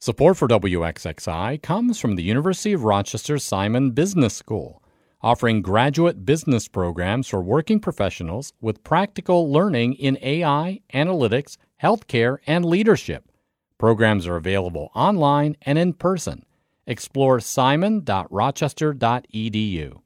Support for WXXI comes from the University of Rochester Simon Business School, offering graduate business programs for working professionals with practical learning in AI, analytics, healthcare, and leadership. Programs are available online and in person. Explore simon.rochester.edu.